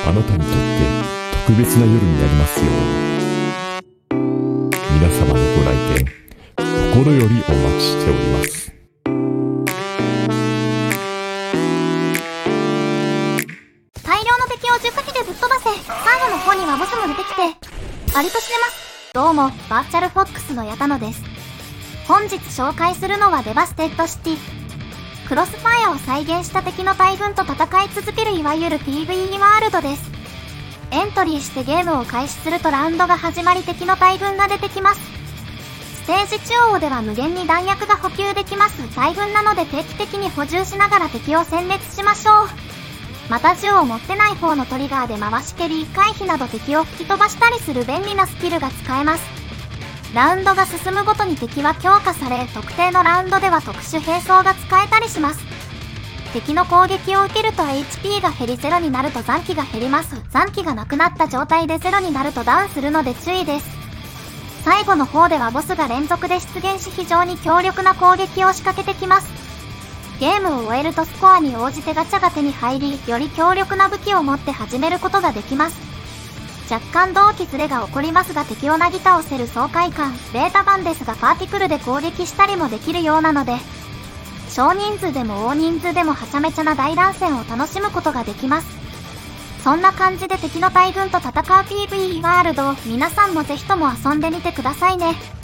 あなたにとって特別な夜になりますように。皆様のご来店心よりお待ちしております。 大量の敵を10撃でぶっ飛ばせ。最後の方にはボスも出てきて、ありとしてます。どうも、バーチャルフォックスの矢田野です。本日紹介するのはデバステッドシティ。クロスファイアを再現した敵の大群と戦い続けるいわゆる PVE ワールドです。エントリーしてゲームを開始するとラウンドが始まり敵の大群が出てきます。ステージ中央では無限に弾薬が補給できます大群なので定期的に補充しながら敵を殲滅しましょう。また銃を持ってない方のトリガーで回し蹴り回避など敵を吹き飛ばしたりする便利なスキルが使えます。ラウンドが進むごとに敵は強化され、特定のラウンドでは特殊兵装が使えたりします。敵の攻撃を受けると HP が減り0になると残機が減ります。残機がなくなった状態で0になるとダウンするので注意です。最後の方ではボスが連続で出現し非常に強力な攻撃を仕掛けてきます。ゲームを終えるとスコアに応じてガチャが手に入り、より強力な武器を持って始めることができます。若干同期ズレが起こりますが敵をなぎ倒せる爽快感。ベータ版ですがパーティクルで攻撃したりもできるようなので、少人数でも大人数でもはちゃめちゃな大乱戦を楽しむことができます。そんな感じで敵の大群と戦う PVE ワールドを皆さんもぜひとも遊んでみてくださいね。